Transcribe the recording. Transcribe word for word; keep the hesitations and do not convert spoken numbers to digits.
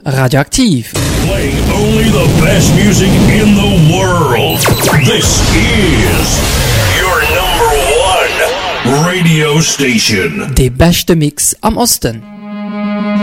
Radioaktiv. Playing only the best music in the world. This is your number one radio station. De beste Mix am Osten.